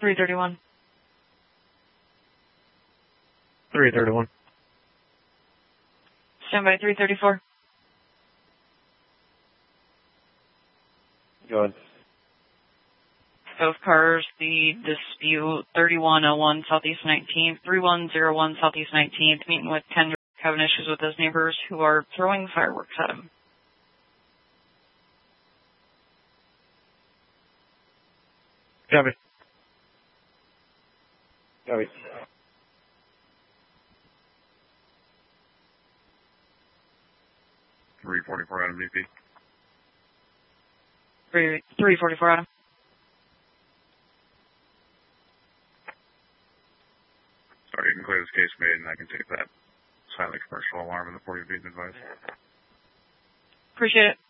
331. 331. Standby 334. Go ahead. Both cars, the dispute 3101 Southeast 19th, 3101 Southeast 19th, meeting with Kendrick, having issues with his neighbors who are throwing fireworks at him. Copy. Copy. 344 Adam VP. 344 Adam. Sorry, you can clear this case made, and I can take that silent commercial alarm in the 40 feet advice. Appreciate it.